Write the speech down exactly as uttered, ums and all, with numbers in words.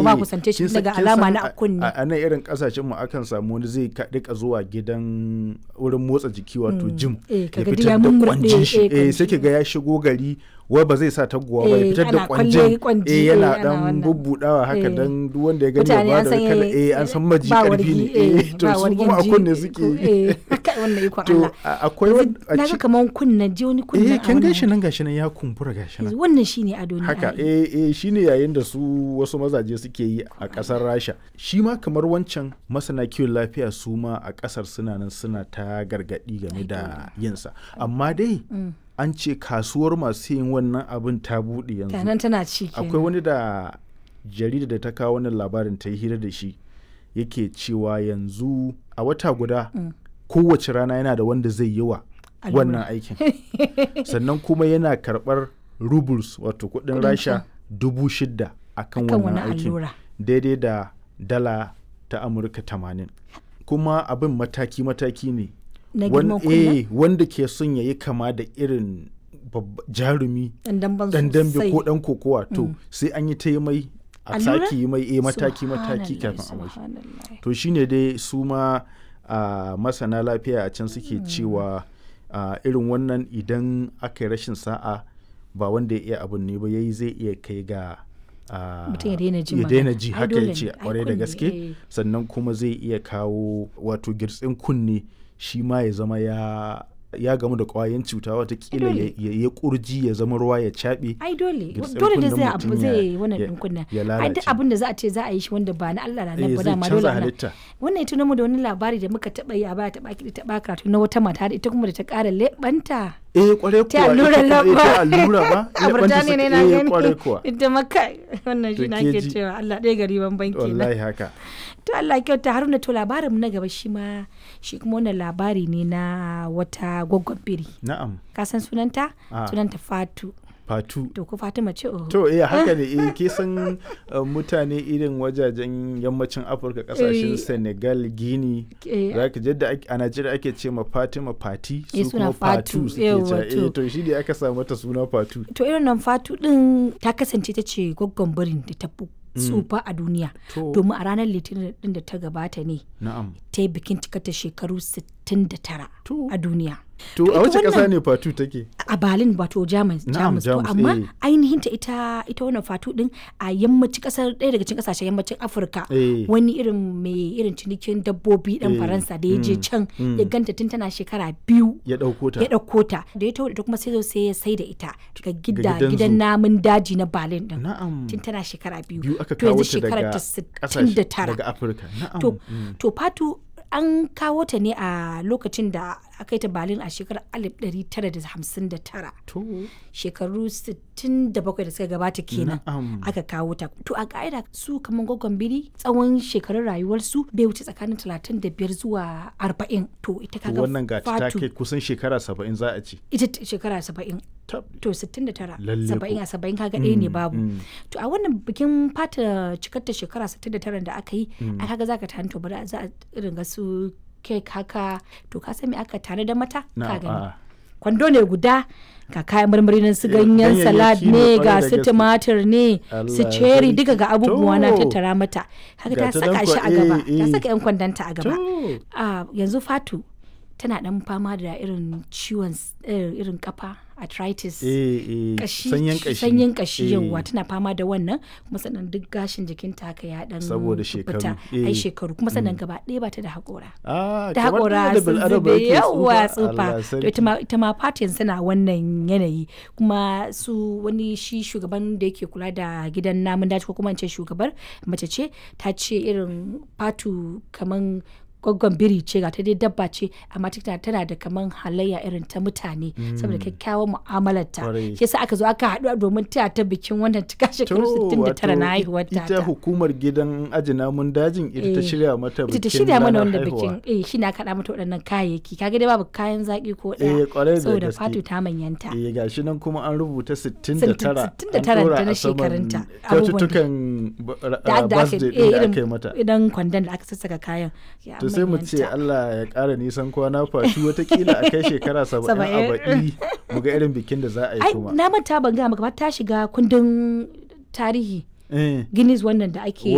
ba kusance shi daga alama na kunne. A nan irin kasashen mu akan samu wani zai rika zuwa gidan wurin motsa jiki wato gym ya fitar da kwanjin shi eh sai ki ga ya shigo gari wai ba zai sa taguwa ba ya fitar da kwanjin eh yana dan bubbudawa haka dan duk wanda ya gani ba da kala eh an san maji karfi ne eh to su kuma a kunne suke eh haka wannan iko Allah akwai wanda naga kaman kunnan ji wani kunnan eh kin gashi nan gashi nan ya kumbura gashi nan wannan shine ado ne haka eh eh shine yayin da su wasu mazaje suke yi a kasar Rasha shi ma kamar wancan masana kiwon lafiya su ma a kasar suna nan suna ta gargadi game da yinsa amma dai an ce kasuwar masu yin wannan abin ta buɗe yanzu tanan tana ci akwai wani da jarida da ta kawo wannan labarin ta yi hira da shi yake cewa yanzu a wata guda mm. kowace rana yana da wanda zai yi wa wannan aikin sannan kuma yana karɓar rubles wato kuɗin rasha dubu shida akan wannan aikin daidai da dala ta amurka tamanin kuma abin mataki-mataki ne eh wanda ke son ya yi kama da irin jarumi dan dambe ko dan kokowa to mm. sai an yi ta yi mai a saki yi mai eh mataki-mataki kafin a mashi to shine dai su ma uh, masana lafiya a can suke mm. cewa uh, irin wannan idan aka yi rashin sa'a ba wanda ya iya abin ne ba yayi zai iya kai ga Uh, mutum ya daina ji ya daina ji haka ya ce kwarai da gaske sannan kuma zai iya kawo wato girtsin kunne shi ma ya zama ya ya gamu da kwayan cuta watakila ya, ya, ya kurji ya zama ruwa ya caɓe ai dole dole da zai abu zai wannan din kunna ai duk abin da za a ce za a yi shi wanda ba na Allah na nan ba da ma dole wannan ita mu da wani labari da muka taba yi a baya taba ki taba karatu na wata mata da ita kuma da ta ƙara lebanta eh kware kuwa ta allura ta allura ba a Burtaniya ne na gani ita maka wannan shi nake cewa Allah ɗaya gari ban banki wallahi haka to Allah kyauta Haruna to labarin mu na gaba shi ma shi kuma wannan labari ne na wata gwaggon biri na'am ka san sunanta sunanta Fatu Fatu to ko Fatima ce oh to eh haka ne eh ke san mutane irin wajajen yammacin Afirka kasashen Senegal Guinea zaka jadda a Najeriya ake ce ma Fatima Fati su kuma Fatu suke ce eh to shi ne aka samu ta suna Fatu to irin nan Fatu din ta kasance ta ce gwaggon birin da ta tsufa a duniya domin a ranar litinin din da ta gabata ne ta yi bikin cikata shekaru sittin da tara a duniya to a wace kasa ne Fatu take a Berlin wato Jamus Jamus to amma ainihin ta ita ita wannan Fatu din a yammacin kasar ɗaya daga cikin kasashen yammacin Afirka wani irin mai irin cinikin dabbobi dan Faransa da ya je can ya ganta tun tana shekara biyu ya dauko ta ya dauko ta da ya tawo da kuma sai zo sai ya sai da ita ga gida gidan namun daji na Berlin din tun tana shekara biyu aka kawo ta daga sittin da tara daga Afirka na'am to to Fatu an kawo ta ne a lokacin da aka yi ta Berlin a shekarar alif ɗari tara da hamsin da tara shekaru sittin da bakwai da suka gabata kenan aka kawo ta to a ka'ida su kamar gwaggon biri tsawon shekarun rayuwarsu bai wuce tsakanin talatin da biyar zuwa arba'in to ita kaga wannan gati ta kai kusan shekara saba'in za a ce ita shekara saba'in to sittin da tara saba'in a saba'in kaga ɗaya ne babu to a wannan bikin fata cikar ta shekara sittin da tara da aka yi a kaga zaka tani to bari za a irin ga su kek haka to ka san me aka tare da mata ka gani kwando ne guda ga kayan marmari nan su ganyen salad ne ga su tumatir ne su cherry duka ga abubuwa na tattara mata haka ta saka shi a gaba ta saka yan kwandanta a gaba yanzu Fatu tana dan fama da irin ciwon irin kafa arthritis kashi sanyin kashi yawa tana fama da wannan kuma sannan duk gashin jikinta haka ya dan saboda shekaru ai shekaru kuma sannan gaba ɗaya ba ta da haƙora da haƙora sun zube yawa tsufa to ita ma fatin suna wannan yanayi kuma su wani shi shugaban da yake kula da gidan namun daji ko kuma in ce shugabar mace ce ta ce irin Fatu kaman gwaggon biri ce ga ta dai dabba ce amma tana da kaman halayya irin ta mutane saboda kyakkyawan mu'amalarta shi yasa aka zo aka haɗu domin taya ta bikin wannan cika shekaru sittin da tara na haihuwar ta ita hukumar gidan aji namun dajin ita ta shirya mata bikin ita ta shirya mana wannan bikin eh shi na kaɗa mata waɗannan kayayyaki kaga dai babu kayan zaki ko ɗaya saboda Fatu ta manyanta eh gashi nan kuma an rubuta sittin da tara sittin da tara ta na shekarunta kyaututtukan birthday din da aka yi mata idan kwandon da aka sassaka kayan sai mu ce Allah ya ƙara nisan kwana Fatu watakila a kai shekara saba'in a baɗi mu ga irin bikin da za a yi kuma. Na manta ban gaya maka ba ta shiga kundin tarihi Guinness wannan da ake